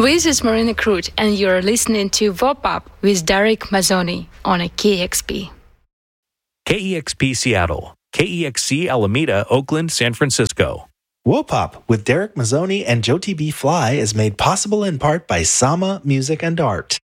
This is Marina Crute, and you're listening to Vopap with Derek Mazzoni on a KEXP. KEXP Seattle, KEXC Alameda, Oakland, San Francisco. Wopop with Derek Mazzoni and Jyoti B. Fly is made possible in part by Sama Music and Art.